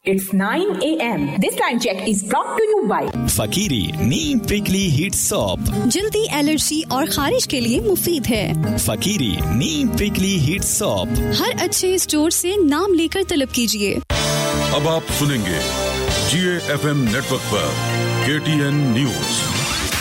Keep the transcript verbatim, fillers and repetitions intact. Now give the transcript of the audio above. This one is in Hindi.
It's nine a m This time check is brought to you by फकीरी Neem prickly heat soap, जल्दी एलर्जी और खारिश के लिए मुफीद है। फकीरी नीम प्रिकली हीट सोप हर अच्छे स्टोर से नाम लेकर तलब कीजिए। अब आप सुनेंगे जी ए एफ एम नेटवर्क पर के टी एन न्यूज।